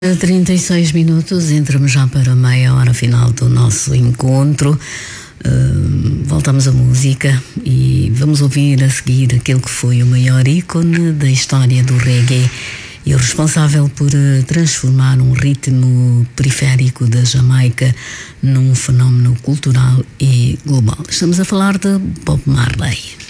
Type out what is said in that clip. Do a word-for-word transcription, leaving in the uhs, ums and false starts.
trinta e seis minutos, entramos já para a meia hora final do nosso encontro. Uh, voltamos à música e vamos ouvir a seguir aquele que foi o maior ícone da história do reggae e o responsável por uh, transformar um ritmo periférico da Jamaica num fenómeno cultural e global. Estamos a falar de Bob Marley.